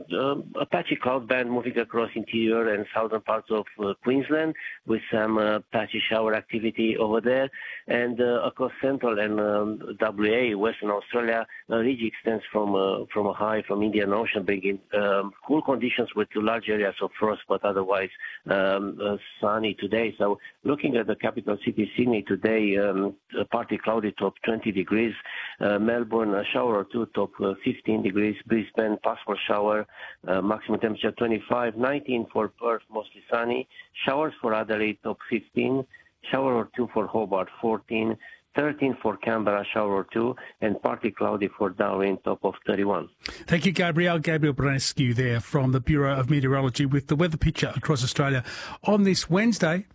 a patchy cloud band moving across interior and southern parts of Queensland with some patchy shower activity over there. And across central and WA, Western Australia, a ridge extends from a high from Indian Ocean, bringing cool conditions with large areas of frost, but otherwise sunny today. So looking at the capital city, Sydney, today, partly cloudy, top 20 degrees. Melbourne, a shower or two, top 15 degrees. Brisbane, possible shower, maximum temperature 25. 19 for Perth, mostly sunny. Showers for Adelaide, top 15. Shower or two for Hobart, 14. 13 for Canberra, shower or two, and partly cloudy for Darwin, top of 31. Thank you, Gabriel. Gabriel Branescu there from the Bureau of Meteorology with the weather picture across Australia on this Wednesday.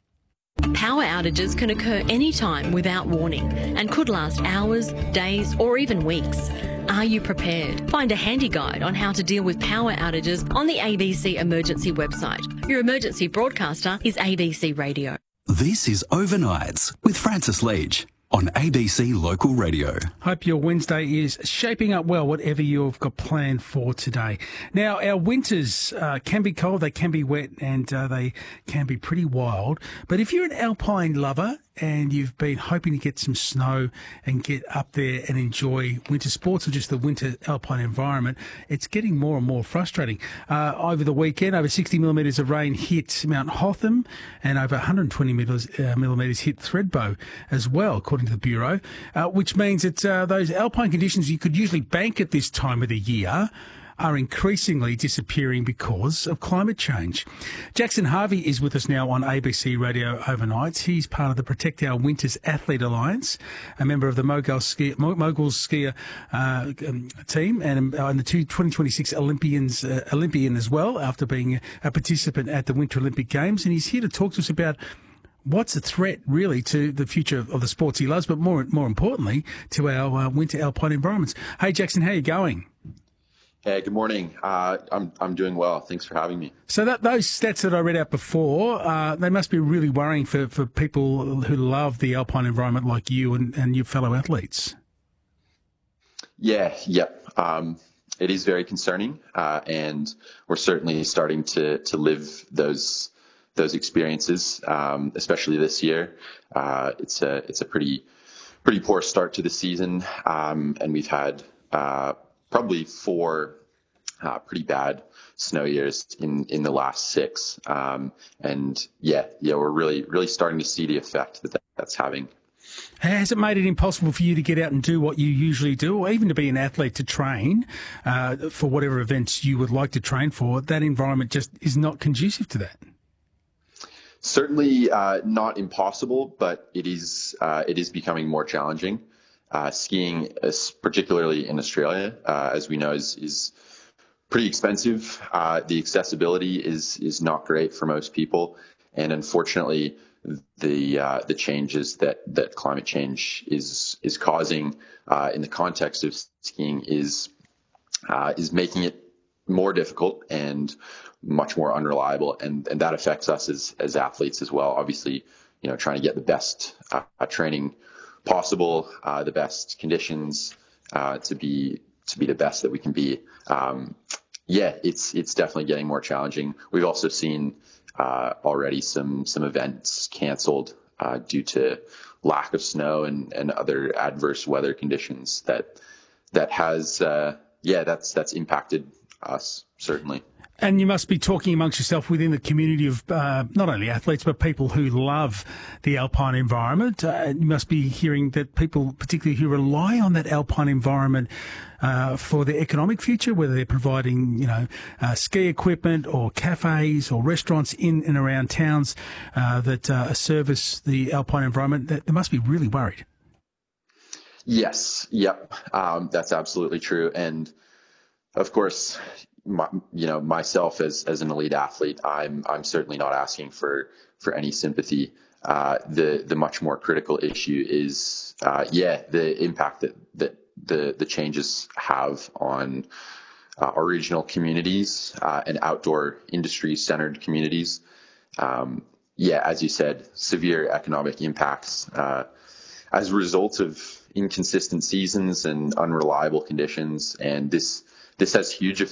Power outages can occur anytime without warning and could last hours, days, or even weeks. Are you prepared? Find a handy guide on how to deal with power outages on the ABC Emergency website. Your emergency broadcaster is ABC Radio. This is Overnights with Francis Leach on ABC Local Radio. Hope your Wednesday is shaping up well, whatever you've got planned for today. Now, our winters can be cold, they can be wet, and they can be pretty wild. But if you're an alpine lover and you've been hoping to get some snow and get up there and enjoy winter sports or just the winter alpine environment, it's getting more and more frustrating. Over the weekend, over 60 millimetres of rain hit Mount Hotham and over 120 millimetres hit Thredbo as well, according to the Bureau, which means that those alpine conditions you could usually bank at this time of the year are increasingly disappearing because of climate change. Jackson Harvey is with us now on ABC Radio Overnights. He's part of the Protect Our Winters Athlete Alliance, a member of the Moguls Skier team, and the 2026 Olympian as well, after being a participant at the Winter Olympic Games. And he's here to talk to us about what's a threat, really, to the future of the sports he loves, but more importantly, to our winter alpine environments. Hey, Jackson, how are you going? Hey, good morning. I'm doing well. Thanks for having me. So those stats that I read out before, they must be really worrying for people who love the alpine environment like you and your fellow athletes. Yeah. It is very concerning, and we're certainly starting to live those experiences, especially this year. It's a pretty poor start to the season, and we've had probably 4 pretty bad snow years in the last 6. And we're really starting to see the effect that's having. Has it made it impossible for you to get out and do what you usually do, or even to be an athlete to train for whatever events you would like to train for? That environment just is not conducive to that. Certainly not impossible, but it is becoming more challenging. Skiing, particularly in Australia, as we know, is pretty expensive. The accessibility is not great for most people, and unfortunately, the changes that climate change is causing in the context of skiing is making it more difficult and much more unreliable, and that affects us as athletes as well. Obviously, trying to get the best training possible, the best conditions to be the best that we can be. It's definitely getting more challenging. We've also seen already some events canceled due to lack of snow and other adverse weather conditions that has that's impacted us, certainly. And you must be talking amongst yourself within the community of not only athletes, but people who love the alpine environment. You must be hearing that people, particularly who rely on that alpine environment for their economic future, whether they're providing, ski equipment or cafes or restaurants in and around towns that service the alpine environment, that they must be really worried. Yes. Yep. That's absolutely true. And of course, myself as an elite athlete, I'm certainly not asking for any sympathy. The much more critical issue is the impact that the changes have on our regional communities and outdoor industry centered communities. As you said, severe economic impacts as a result of inconsistent seasons and unreliable conditions, and this has huge effects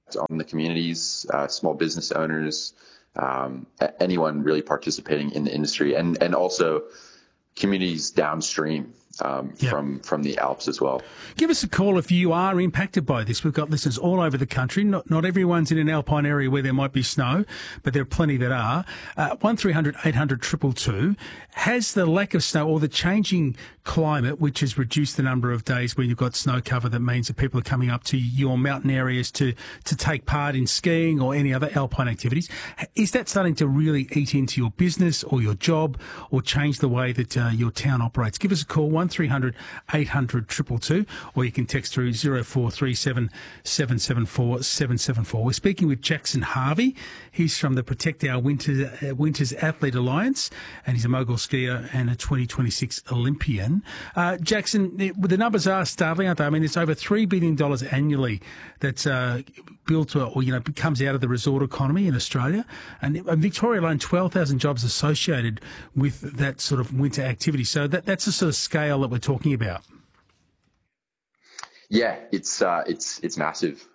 on the communities, small business owners, anyone really participating in the industry, and also communities downstream from the Alps as well. Give us a call if you are impacted by this. We've got listeners all over the country. Not everyone's in an alpine area where there might be snow, but there are plenty that are. 1300 800 222. Has the lack of snow or the changing climate, which has reduced the number of days where you've got snow cover, that means that people are coming up to your mountain areas to take part in skiing or any other alpine activities, is that starting to really eat into your business or your job or change the way that your town operates? Give us a call, 1300 800 222, or you can text through 0437 774 774. We're speaking with Jackson Harvey. He's from the Protect Our Winters Athlete Alliance, and he's a mogul skier and a 2026 Olympian. Jackson, the numbers are startling, aren't they? I mean, it's over $3 billion annually that's built or comes out of the resort economy in Australia, and Victoria alone, 12,000 jobs associated with that sort of winter activity. So that's the sort of scale that we're talking about. Yeah, it's massive.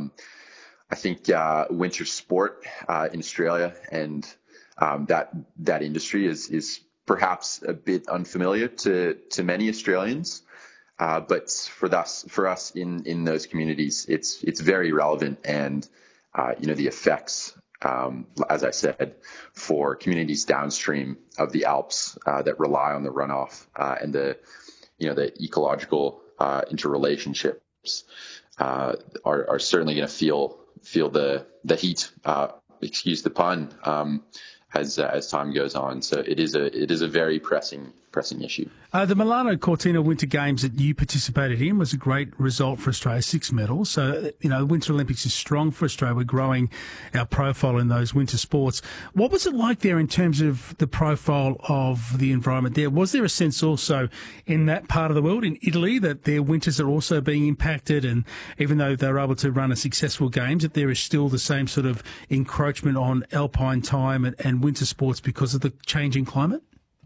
I think winter sport in Australia and that industry is perhaps a bit unfamiliar to many Australians, but for us in those communities, it's very relevant, and the effects, as I said, for communities downstream of the Alps that rely on the runoff and the ecological interrelationships are certainly going to feel the heat. Excuse the pun. As time goes on, so it is a very pressing issue. The Milano Cortina Winter Games that you participated in was a great result for Australia, 6 medals. So, the Winter Olympics is strong for Australia. We're growing our profile in those winter sports. What was it like there in terms of the profile of the environment there? Was there a sense also in that part of the world, in Italy, that their winters are also being impacted, and even though they're able to run a successful games, that there is still the same sort of encroachment on alpine time and winter sports because of the changing climate?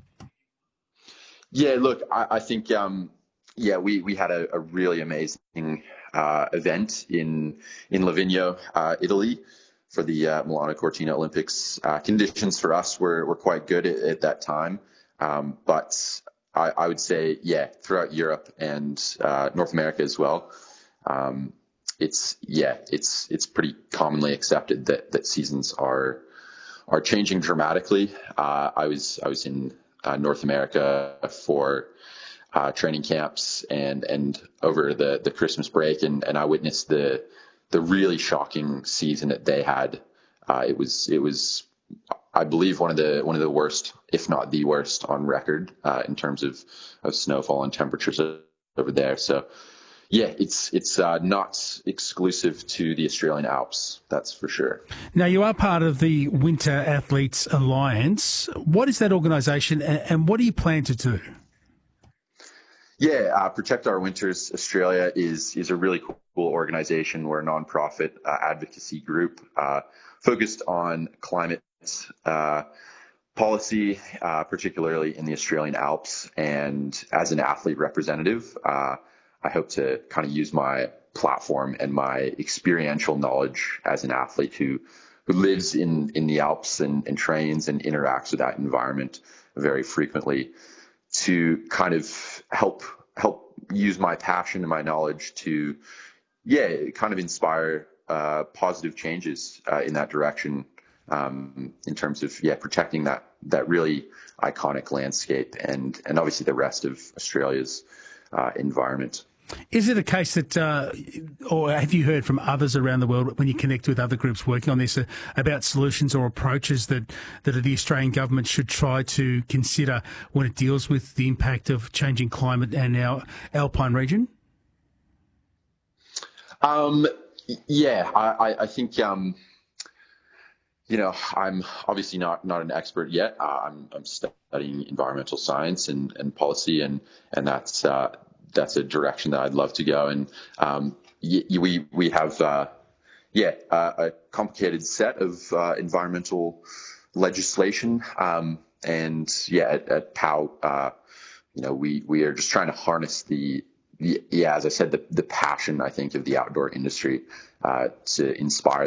Yeah, look, I think, we had a really amazing event in Livigno, Italy, for the Milano Cortina Olympics. Conditions for us were quite good at that time, but I would say, throughout Europe and North America as well, it's pretty commonly accepted that seasons are changing dramatically. I was in North America for training camps and over the Christmas break, and I witnessed the really shocking season that they had. It was I believe one of the worst, if not the worst, on record in terms of snowfall and temperatures over there. So yeah, it's not exclusive to the Australian Alps, that's for sure. Now, you are part of the Winter Athletes Alliance. What is that organisation, and what do you plan to do? Yeah, Protect Our Winters Australia is a really cool organisation. We're a nonprofit advocacy group focused on climate policy, particularly in the Australian Alps. And as an athlete representative, I hope to kind of use my platform and my experiential knowledge as an athlete who lives in the Alps and trains and interacts with that environment very frequently to kind of help use my passion and my knowledge to, kind of inspire positive changes in that direction in terms of, protecting that really iconic landscape and obviously the rest of Australia's environment. Is it a case that, or have you heard from others around the world when you connect with other groups working on this about solutions or approaches that the Australian government should try to consider when it deals with the impact of changing climate and our alpine region? I think, I'm obviously not an expert yet. I'm studying environmental science and policy, and that's a direction that I'd love to go. And we have a complicated set of environmental legislation, and at POW, we are just trying to harness the yeah, as I said, the passion, I think, of the outdoor industry to inspire